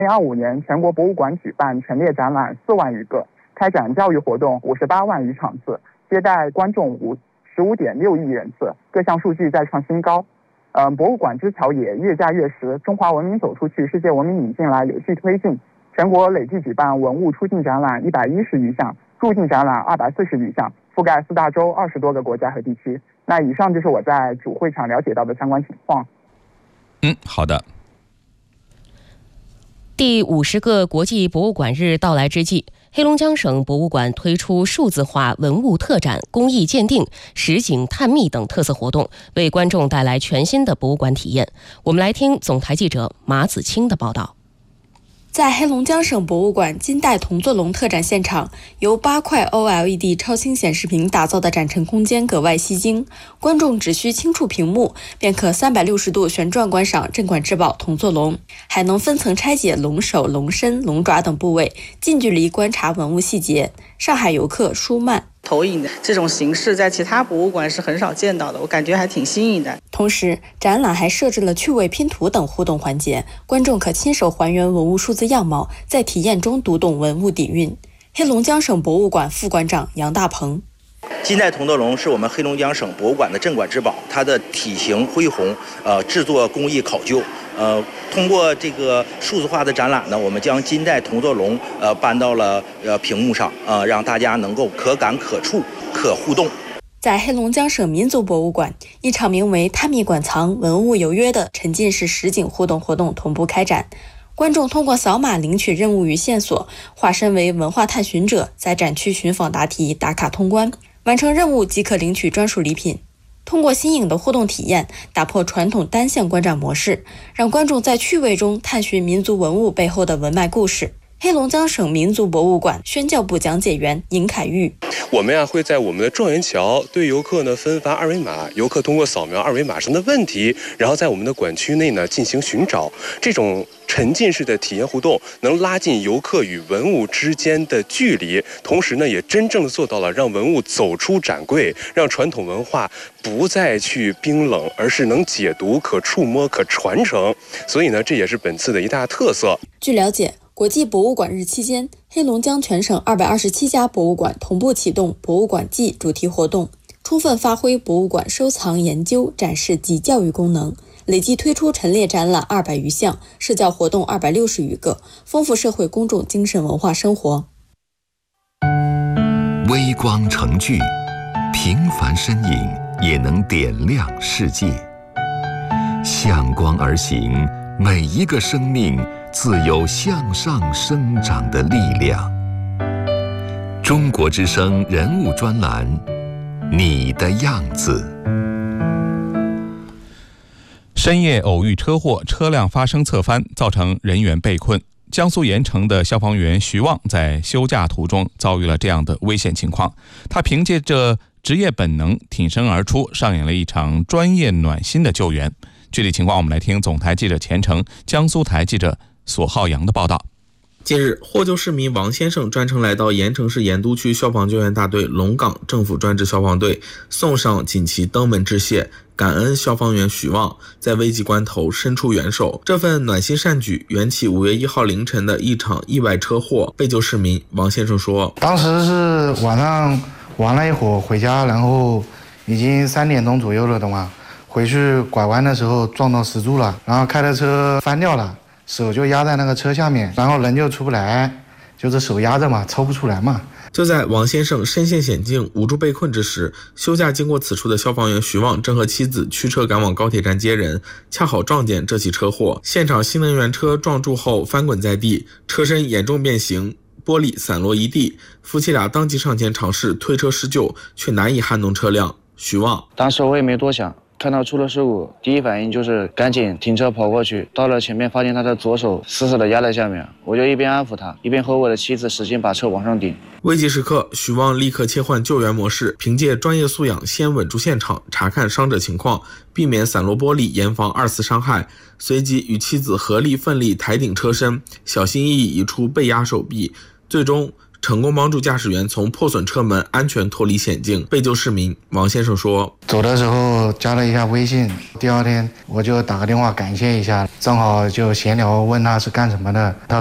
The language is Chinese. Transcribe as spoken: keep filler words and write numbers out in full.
二零二五年，全国博物馆举办陈列展览四万余个，开展教育活动五十八万余场次，接待观众五十五点六亿人次，各项数据再创新高。嗯、呃，博物馆之桥也越架越实，中华文明走出去，世界文明引进来，有序推进。全国累计举办文物出境展览一百一十余项，入境展览二百四十余项，覆盖四大洲二十多个国家和地区。那以上就是我在主会场了解到的相关情况。 嗯，好的。 第五十个国际博物馆日到来之际，黑龙江省博物馆推出数字化文物特展、工艺鉴定、实景探秘等特色活动，为观众带来全新的博物馆体验。我们来听总台记者马子清的报道。 在黑龙江省博物馆金代铜座龙特展现场，由八块 O L E D 超清显示屏打造的展陈空间格外吸睛，观众只需轻触屏幕，便可三百六十度旋转观赏镇馆之宝铜座龙，还能分层拆解龙首、龙身、龙爪等部位，近距离观察文物细节。上海游客舒曼。 投影的这种形式在其他博物馆是很少见到的，我感觉还挺新颖的。 同时，展览还设置了趣味拼图等互动环节，观众可亲手还原文物数字样貌，在体验中读懂文物底蕴。黑龙江省博物馆副馆长杨大鹏。 金代铜座龙是我们黑龙江省博物馆的镇馆之宝，它的体型恢宏，呃，制作工艺考究。呃，通过这个数字化的展览呢，我们将金代铜座龙呃搬到了呃屏幕上，呃，让大家能够可感、可触、可互动。 在黑龙江省民族博物馆，一场名为“探秘馆藏，文物有约”的沉浸式实景互动活动同步开展。观众通过扫码领取任务与线索，化身为文化探寻者，在展区寻访答题、打卡通关，完成任务即可领取专属礼品。通过新颖的互动体验，打破传统单向观展模式，让观众在趣味中探寻民族文物背后的文脉故事。黑龙江省民族博物馆宣教部讲解员尹凯玉： 我们呀、啊、会在我们的状元桥对游客呢分发二维码，游客通过扫描二维码上的问题，然后在我们的馆区内呢进行寻找。这种沉浸式的体验互动能拉近游客与文物之间的距离，同时呢也真正的做到了让文物走出展柜，让传统文化不再去冰冷，而是能解读、可触摸、可传承。所以呢这也是本次的一大特色。 据了解，国际博物馆日期间，黑龙江全省二百二十七家博物馆同步启动博物馆季主题活动，充分发挥博物馆收藏、研究、展示及教育功能，累计推出陈列展览二百余项，社教活动二百六十余个，丰富社会公众精神文化生活。 微光成炬，平凡身影也能点亮世界。向光而行，每一个生命自有向上生长的力量。中国之声人物专栏，你的样子。 深夜偶遇车祸，车辆发生侧翻，造成人员被困。江苏盐城的消防员徐旺在休假途中遭遇了这样的危险情况，他凭借着职业本能挺身而出，上演了一场专业暖心的救援。具体情况我们来听总台记者钱成、江苏台记者索浩洋的报道。 近日，获救市民王先生专程来到盐城市盐都区消防救援大队龙岗政府专职消防队，送上锦旗登门致谢，感恩消防员许旺在危急关头伸出援手。这份暖心善举缘起五月一号凌晨的一场意外车祸。被救市民王先生说：“ 当时是晚上玩了一会儿回家，然后已经三点钟左右了的嘛，回去拐弯的时候撞到石柱了，然后开的车翻掉了。”手就压在那个车下面，然后人就出不来，就是手压着嘛，抽不出来嘛。 就在王先生身陷险境、无助被困之时，休假经过此处的消防员徐旺正和妻子驱车赶往高铁站接人，恰好撞见这起车祸。现场新能源车撞柱后翻滚在地，车身严重变形，玻璃散落一地。夫妻俩当即上前尝试推车施救，却难以撼动车辆。徐旺： 当时我也没多想，看到出了事故，第一反应就是赶紧停车跑过去，到了前面发现他的左手死死的压在下面，我就一边安抚他，一边和我的妻子使劲把车往上顶。 危急时刻，许旺立刻切换救援模式，凭借专业素养先稳住现场，查看伤者情况，避免散落玻璃，严防二次伤害。随即与妻子合力奋力抬顶车身，小心翼翼移出被压手臂，最终成功帮助驾驶员从破损车门安全脱离险境。被救市民王先生说： 走的时候加了一下微信，第二天我就打个电话感谢一下，正好就闲聊问他是干什么的，他